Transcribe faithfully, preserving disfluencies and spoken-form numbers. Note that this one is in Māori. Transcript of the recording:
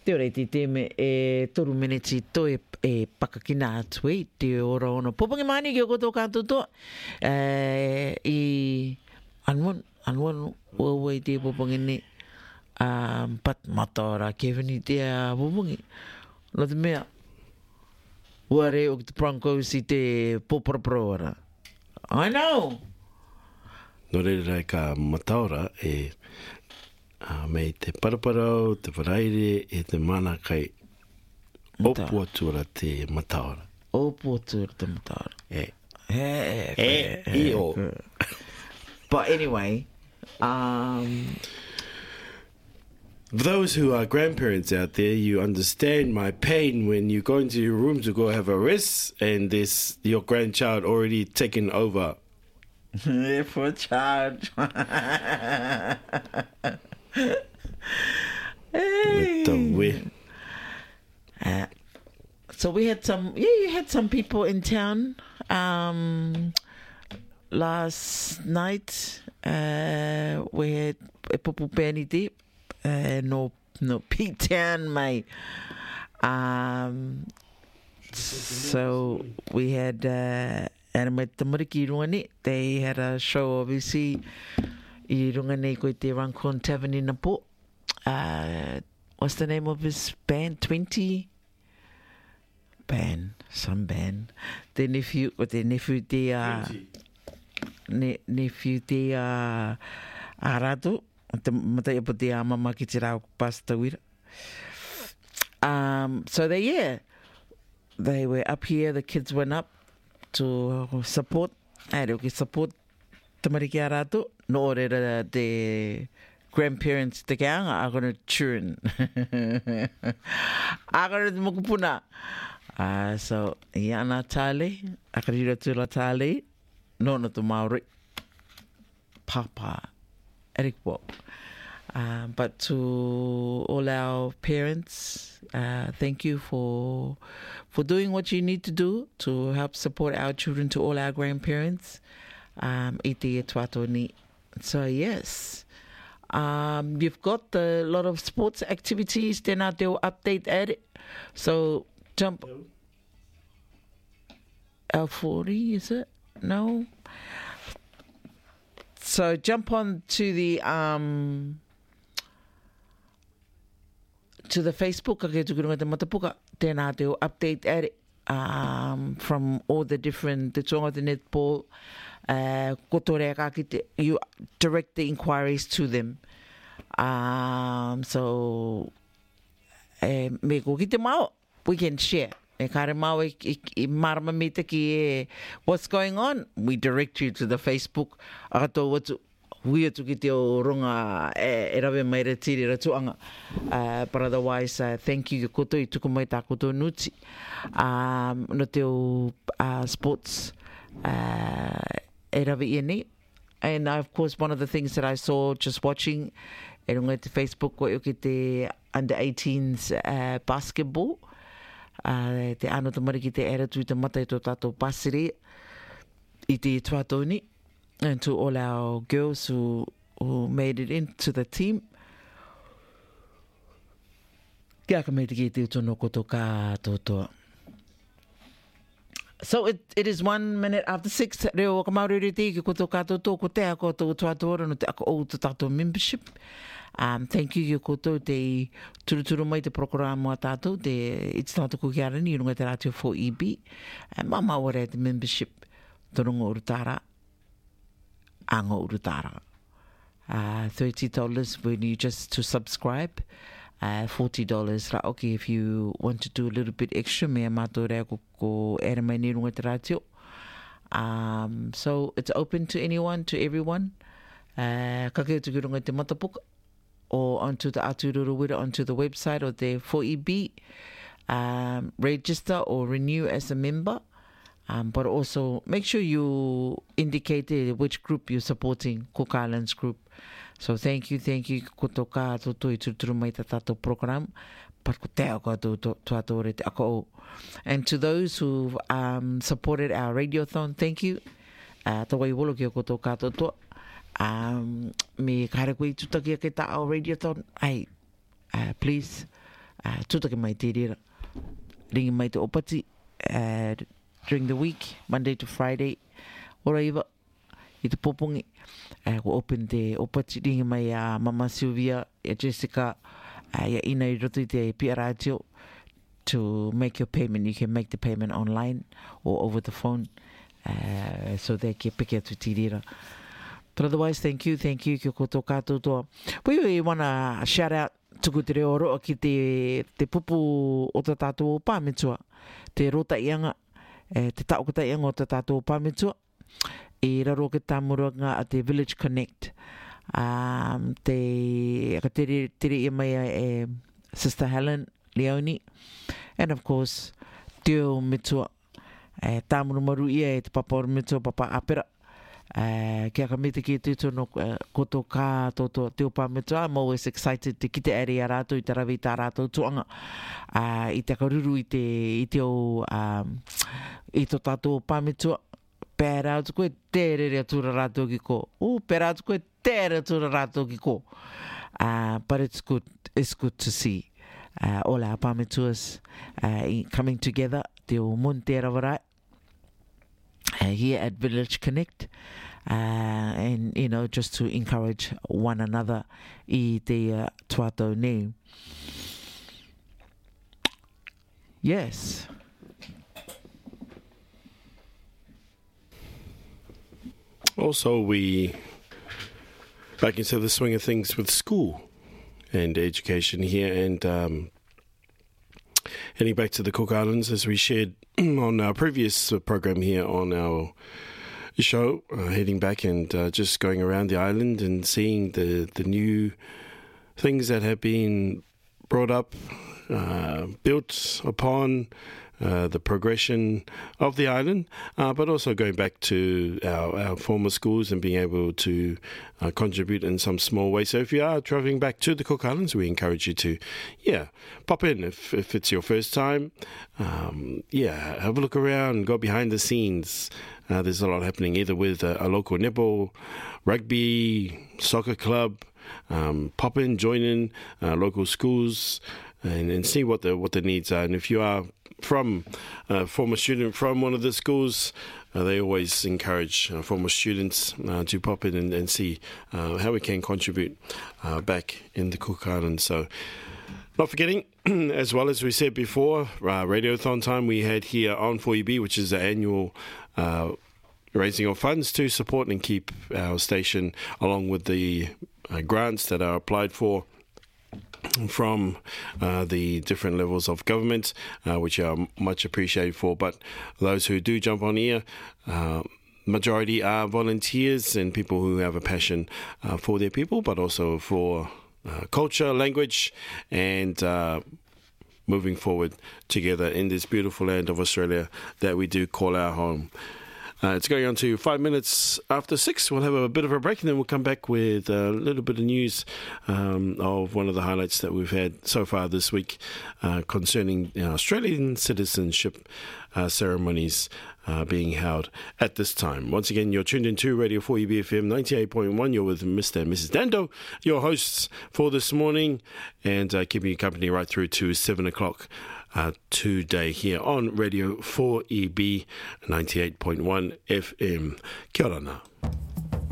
Te ore te te me e toru meneti to e, e pakakina atu e te ora ono. Popangi mani ki o koto kātou to. E, I anwan, anwan ua i te popangi ne. Um, pat matara Kevin i te a popangi. No te mea. Ua re o ki te Broncos i te poparapara ora. I know. No re rai ka mataora e uh, mei te paraparau, te wharaire e te mana kai opu atura te mataora. Opu atura te mataora. E. He, E, i o. But anyway, um... For those who are grandparents out there, you understand my pain when you go into your room to go have a rest and there's your grandchild already taken over. For charge. Hey. The way. Uh, so we had some, yeah, you had some people in town um, last night. Uh, we had a popu pēni te. Uh, no, no Pete Town, mate. Um, so we had uh, Anime Tamariki Ruani. They had a show, obviously. I runga nei koe te Runcorn Tavern in Napo. Uh, what's the name of his band? twenty? Band, some band. The nephew, or the nephew te uh, ne, nephew te uh, Arado. Te matai apa te mama ki te rao pasta wira. Um, so they, yeah, they were up here. The kids went up to support. Ai reo ki support te mariki a rātou. No ore ra te grandparents te keanga are going to churn. Are going to mokupuna. Uh, so, ia ana tāle. Akarira tūra tāle. No na tu Māori. Papa. Eric Wall. Um, but to all our parents, uh, thank you for for doing what you need to do to help support our children, to all our grandparents. Um, I te tuato ni. So yes, um, you've got a lot of sports activities. Then they'll update at it. So jump. L forty, is it? No. So jump on to the um to the Facebook. Okay, to go to Matapuka. Then I do update at it um from all the different the tonga the netball. Uh, you direct the inquiries to them. Um, so me ko kite mau we can share. E kare mau i, i marama me te ki e what's going on, we direct you to the Facebook. Akato watu hui atu ki te o ronga e, e rawe mai re tiri ratuanga. Uh, but otherwise, uh, thank you ki koto i tuku mai tā koto nuti. Um, no te o uh, sports uh, e rawe i nei. And uh, of course, one of the things that I saw just watching e runga te Facebook ko e ki te under eighteens uh, basketball. Uh, te ano te mariki te era tui te mata i tō tātou pasiri i te tuatoni, and to all our girls who, who made it into the team. Kia ka mei te ki te utono koto ka tōtoa. So it, it is one minute after six. Reo ka maurere te ki koto ka tōtoa ko te a koto tuatoa no te ako o te tātou membership. Um, thank you ki koto te turuturu mai te programa tātou, te It's Not a Kukiarani, i runga te rātio four E B. And mama ware te membership, te runga urutara, anga urutara. Uh, thirty dollars when you just to subscribe, uh, forty dollars ra okay if you want to do a little bit extra, mea mātou rea ko, ko ere mai ni runga te rātio. Um, so it's open to anyone, to everyone. Uh, ka keu tuki runga te matapuka. Or onto the Atururu onto the website or the four E B, um, register or renew as a member. Um, but also make sure you indicate which group you're supporting, Cook Islands group. So thank you, thank you. Koto ka toto I tuturu mai ta tato program. But ko te ako to to ato re te ako. And to those who um supported our radiothon, thank you. Uh, Tawai wolo ki koto ka toto. Um, me kare koe tutaki ke ta our radiothon. Ai, uh, please uh, tūtake mai te rira. Ringi mai te opati uh, during the week, Monday to Friday. Ora iwa, i te popongi. Uh, ko open te opati ringi mai a uh, Mama Sylvia, a Jessica, uh, ia ina i roto i te pia radio to make your payment. You can make the payment online or over the phone. Uh, so they ke peke atu te rira. But otherwise, thank you, thank you, ki o koto kātou toa. Pui we want to shout out tuku te reo roa ki te, te pupu o te tātou o Pāmetua, te rota ianga, eh, te taukata ianga o te tātou o Pāmetua, e raro ke tāmuranga a te Village Connect. Um, te, ka tere, tere ia mai e Sister Helen Leone, and of course, te o Metua, eh, tāmuru maru ia e te papa o Metua, papa Apera. Uh, kia ka mete ki te tono uh, koto kā toto te o Pāmetua. I'm always excited te kite ere a rātou i te rawi tā rātou tuanga uh, i te karuru i te, i te o um, i to tātou o Pāmetua. Pērā atu koe tere rea tūra rātou ki ko. O, pērā atu koe tere tūra rātou ki ko. Uh, but it's good, it's good to see uh, all our Pāmetuas uh, coming together. Te o Monte Rawarai. Uh, here at Village Connect, uh, and you know, just to encourage one another i te uh, tuatou nei. Yes. Also, we back into the swing of things with school and education here, and um, heading back to the Cook Islands, as we shared on our previous program here on our show, uh, heading back and uh, just going around the island and seeing the, the new things that have been brought up, uh, built upon, uh, the progression of the island, uh, but also going back to our, our former schools and being able to uh, contribute in some small way. So if you are travelling back to the Cook Islands, we encourage you to, yeah, pop in if, if it's your first time. Um, yeah, have a look around, go behind the scenes. Uh, there's a lot happening either with a, a local netball, rugby, soccer club. Um, pop in, join in uh, local schools and, and see what the what the needs are. And if you are from a former student from one of the schools, uh, they always encourage uh, former students uh, to pop in and, and see uh, how we can contribute uh, back in the Cook Islands. So not forgetting, as well as we said before, uh, Radiothon time we had here on four U B, which is the annual uh, raising of funds to support and keep our station, along with the uh, grants that are applied for from uh, the different levels of government, uh, which are much appreciated for. But those who do jump on here, uh, majority are volunteers and people who have a passion uh, for their people, but also for uh, culture, language, and uh, moving forward together in this beautiful land of Australia that we do call our home. Uh, it's going on to five minutes after six. We'll have a bit of a break and then we'll come back with a little bit of news um, of one of the highlights that we've had so far this week uh, concerning you know, Australian citizenship uh, ceremonies uh, being held at this time. Once again, you're tuned into Radio four U B F M ninety-eight point one. You're with Mister and Missus Dando, your hosts for this morning, and uh, keeping you company right through to seven o'clock. Uh, today here on Radio four E B ninety-eight point one F M. Kia ora.